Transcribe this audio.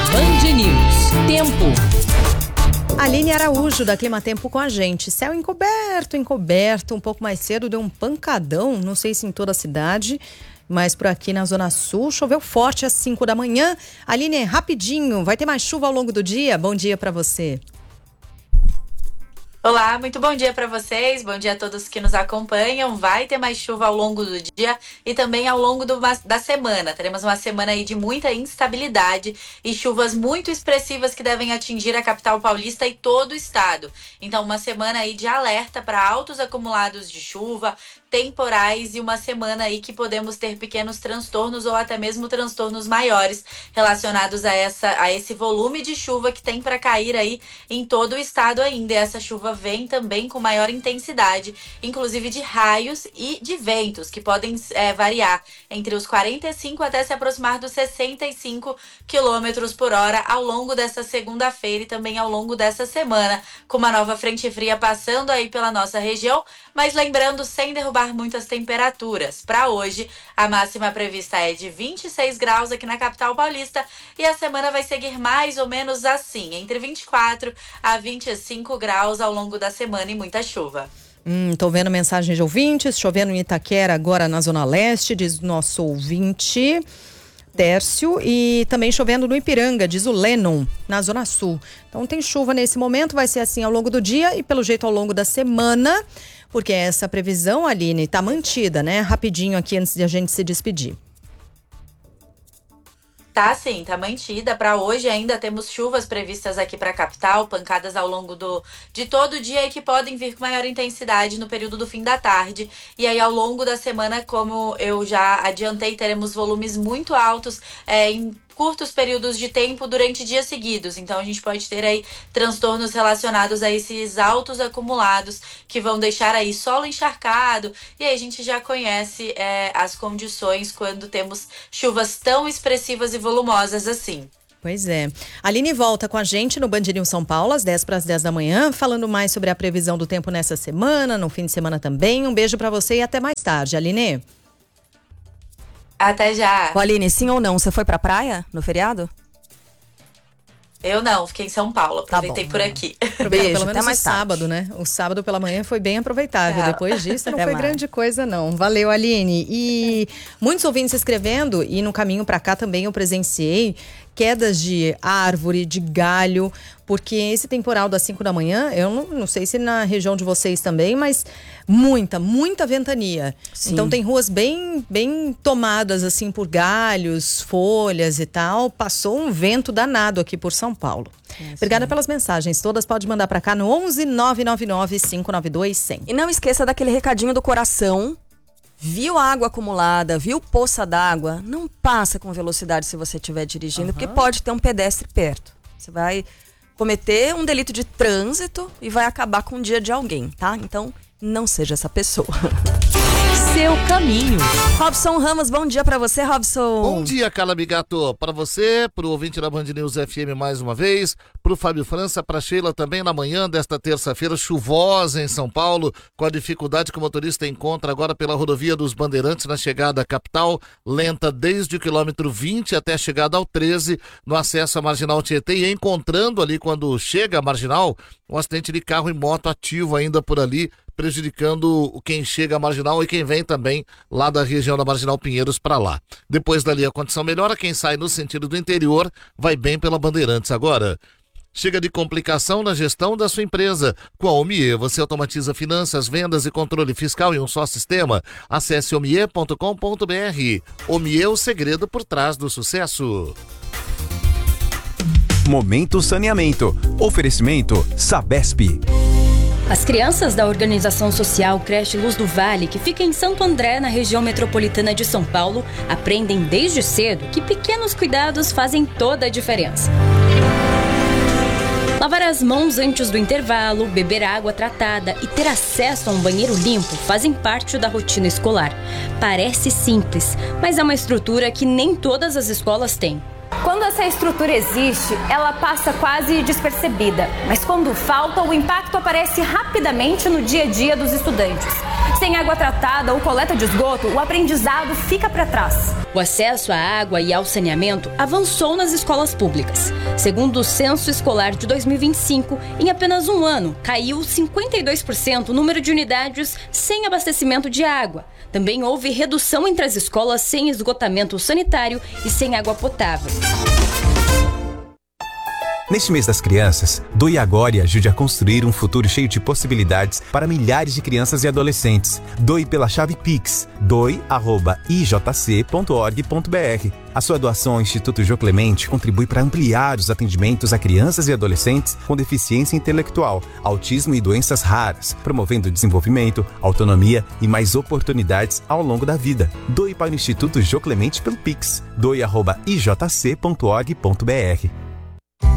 Band News. Tempo. Aline Araújo, da Clima Tempo, com a gente. Céu encoberto. Um pouco mais cedo deu um pancadão, não sei se em toda a cidade, mas por aqui na Zona Sul choveu forte às 5 da manhã. Aline, rapidinho, vai ter mais chuva ao longo do dia? Bom dia para você. Olá, muito bom dia para vocês, bom dia a todos que nos acompanham. Vai ter mais chuva ao longo do dia e também ao longo da semana. Teremos uma semana aí de muita instabilidade e chuvas muito expressivas que devem atingir a capital paulista e todo o estado. Então, uma semana aí de alerta para altos acumulados de chuva, temporais e uma semana aí que podemos ter pequenos transtornos ou até mesmo transtornos maiores relacionados a esse volume de chuva que tem para cair aí em todo o estado ainda. E essa chuva vem também com maior intensidade, inclusive de raios e de ventos, que podem variar entre os 45 até se aproximar dos 65 km por hora ao longo dessa segunda-feira e também ao longo dessa semana, com uma nova frente fria passando aí pela nossa região, mas lembrando, sem derrubar muitas temperaturas. Para hoje, a máxima prevista é de 26 graus aqui na capital paulista e a semana vai seguir mais ou menos assim, entre 24 a 25 graus ao longo da semana e muita chuva. Tô vendo mensagens de ouvintes, chovendo em Itaquera agora na Zona Leste, diz nosso ouvinte Tércio, e também chovendo no Ipiranga, diz o Lennon, na Zona Sul. Então tem chuva nesse momento, vai ser assim ao longo do dia e pelo jeito ao longo da semana, porque essa previsão, Aline, está mantida, né? Rapidinho aqui antes de a gente se despedir. Tá sim, tá mantida. Para hoje ainda temos chuvas previstas aqui para a capital, pancadas ao longo de todo o dia e que podem vir com maior intensidade no período do fim da tarde. E aí ao longo da semana, como eu já adiantei, teremos volumes muito altos em curtos períodos de tempo durante dias seguidos. Então a gente pode ter aí transtornos relacionados a esses altos acumulados que vão deixar aí solo encharcado. E aí a gente já conhece as condições quando temos chuvas tão expressivas e volumosas assim. Pois é. A Aline volta com a gente no Band News São Paulo às 10 para as 10 da manhã, falando mais sobre a previsão do tempo nessa semana, no fim de semana também. Um beijo para você e até mais tarde, Aline. Até já. Ô, Aline, sim ou não, você foi pra praia no feriado? Eu não, fiquei em São Paulo, aproveitei por aqui. Beijo, pelo menos até mais o sábado, né? O sábado pela manhã foi bem aproveitável. Depois disso não foi grande coisa, não. Valeu, Aline. E muitos ouvintes escrevendo, e no caminho pra cá também eu presenciei quedas de árvore, de galho, porque esse temporal das 5 da manhã, eu não sei se na região de vocês também, mas muita ventania. Sim. Então tem ruas bem tomadas assim por galhos, folhas e tal. Passou um vento danado aqui por São Paulo. Obrigada pelas mensagens. Todas pode mandar para cá no 11 999 592 100. E não esqueça daquele recadinho do coração. Viu água acumulada, viu poça d'água, não passa com velocidade se você estiver dirigindo, porque pode ter um pedestre perto. Você vai cometer um delito de trânsito e vai acabar com o dia de alguém, tá? Então, não seja essa pessoa. Seu caminho. Robson Ramos, bom dia pra você, Robson. Bom dia, Carla Bigato. Pra você, pro ouvinte da Band News FM mais uma vez, pro Fábio França, pra Sheila também na manhã desta terça-feira, chuvosa em São Paulo, com a dificuldade que o motorista encontra agora pela rodovia dos Bandeirantes na chegada à capital, lenta desde o quilômetro 20 até a chegada ao 13, no acesso à Marginal Tietê, e encontrando ali quando chega a Marginal, um acidente de carro e moto ativo ainda por ali, prejudicando quem chega à Marginal e quem vem também lá da região da Marginal Pinheiros para lá. Depois dali a condição melhora, quem sai no sentido do interior vai bem pela Bandeirantes agora. Chega de complicação na gestão da sua empresa. Com a Omie, você automatiza finanças, vendas e controle fiscal em um só sistema. Acesse omie.com.br. Omie, o segredo por trás do sucesso. Momento Saneamento. Oferecimento Sabesp. As crianças da organização social Creche Luz do Vale, que fica em Santo André, na região metropolitana de São Paulo, aprendem desde cedo que pequenos cuidados fazem toda a diferença. Lavar as mãos antes do intervalo, beber água tratada e ter acesso a um banheiro limpo fazem parte da rotina escolar. Parece simples, mas é uma estrutura que nem todas as escolas têm. Quando essa estrutura existe, ela passa quase despercebida. Mas quando falta, o impacto aparece rapidamente no dia a dia dos estudantes. Sem água tratada ou coleta de esgoto, o aprendizado fica para trás. O acesso à água e ao saneamento avançou nas escolas públicas. Segundo o Censo Escolar de 2025, em apenas um ano, caiu 52% o número de unidades sem abastecimento de água. Também houve redução entre as escolas sem esgotamento sanitário e sem água potável. Neste mês das crianças, doe agora e ajude a construir um futuro cheio de possibilidades para milhares de crianças e adolescentes. Doe pela chave Pix, doe@ijc.org.br. A sua doação ao Instituto Jô Clemente contribui para ampliar os atendimentos a crianças e adolescentes com deficiência intelectual, autismo e doenças raras, promovendo desenvolvimento, autonomia e mais oportunidades ao longo da vida. Doe para o Instituto Jô Clemente pelo Pix, doe@ijc.org.br.